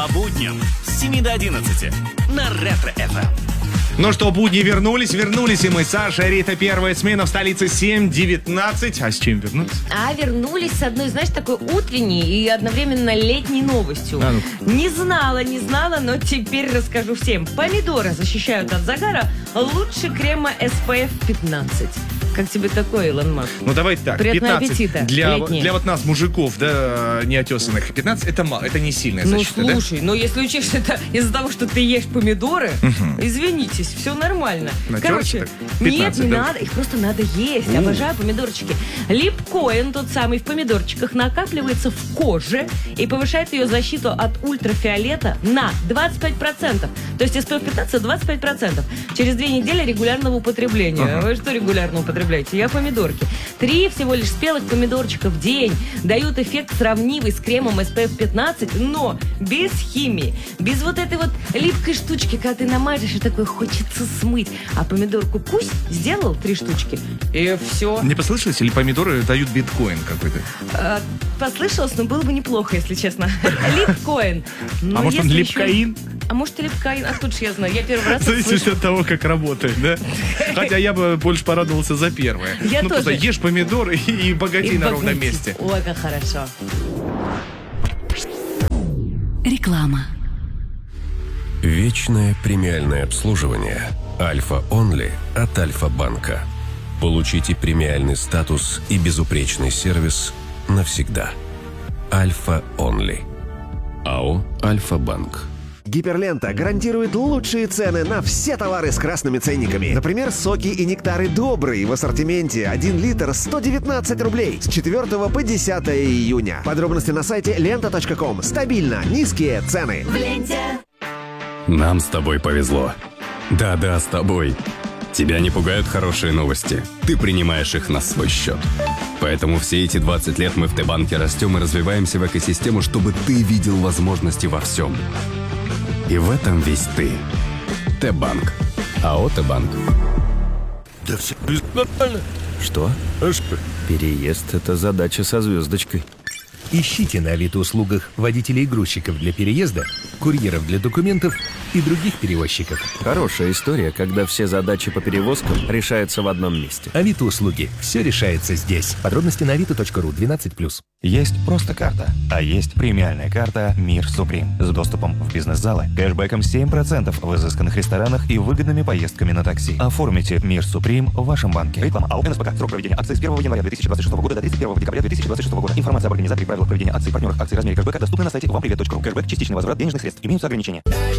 По будням с 7 до 11 на Ретро-ФМ. Ну что, будни вернулись, и мы, Саша, Рита, первая смена в столице 7:19. А с чем вернуться? А вернулись с одной, знаешь, такой утренней и одновременно летней новостью. Не знала, но теперь расскажу всем. Помидоры защищают от загара лучше крема SPF 15. Как тебе такое, Илон Маск? Ну давай так, Приятного 15 аппетита, для летние. вот нас, мужиков, да, неотесанных, 15 это мало, это не сильная защита, ну слушай, но если учесть, что это из-за того, что ты ешь помидоры, извинитесь, все нормально. Натерся Короче, так? нет, 15, не да? надо, их просто надо есть. Обожаю помидорчики. Липкоин, тот самый в помидорчиках, накапливается в коже и повышает ее защиту от ультрафиолета на 25%. То есть SPF 15 25%. Через 2 недели регулярного употребления. Вы что регулярно употребляете? Я помидорки. 3 всего лишь спелых помидорчика в день дают эффект сравнимый с кремом SPF 15, но без химии. Без вот этой вот липкой штучки, когда ты намажешь и такой хочется смыть. А помидорку пусть сделал 3 штучки. И все. Не послышалось, или помидоры дают биткоин какой-то? Послышалось, но было бы неплохо, если честно. Липкоин. А может он липкоин? А может и липкоин, откуда же я знаю? Я первый раз Зависит слышу. от того, как работает, да? Хотя я бы больше порадовался за первое. Я тоже. Просто ешь помидоры и богатей на ровном месте. Ой, как хорошо. Реклама. Вечное премиальное обслуживание Альфа Онли от Альфа-банка. Получите премиальный статус и безупречный сервис навсегда. Альфа Онли. АО Альфа-банк. Гиперлента гарантирует лучшие цены на все товары с красными ценниками. Например, соки и нектары «Добрый» в ассортименте 1 литр 119 рублей с 4 по 10 июня. Подробности на сайте lenta.com. Стабильно низкие цены. В ленте. Нам с тобой повезло. Да-да, с тобой. Тебя не пугают хорошие новости. Ты принимаешь их на свой счет. Поэтому все эти 20 лет мы в Т-банке растем и развиваемся в экосистему, чтобы ты видел возможности во всем. И в этом весь ты. Т-банк. АО Т-банк. Да все нормально. Что? А что? Переезд – это задача со звездочкой. Ищите на Авито-услугах водителей и грузчиков для переезда, курьеров для документов и других перевозчиков. Хорошая история, когда все задачи по перевозкам решаются в одном месте. Авито-услуги. Все решается здесь. Подробности на avito.ru 12+. Есть просто карта, а есть премиальная карта «Мир Суприм» с доступом в бизнес-залы, кэшбэком 7% в изысканных ресторанах и выгодными поездками на такси. Оформите «Мир Суприм» в вашем банке. Реклама АО НСПК. Срок проведения акции с 1 января 2026 года до 31 декабря 2026 года. Информация об организаторе, правилах проведения акций, партнерах акций, размере кэшбэка доступна на сайте вампривет.ру. Кэшбэк – частичный возврат денежных средств. Имеются ограничения.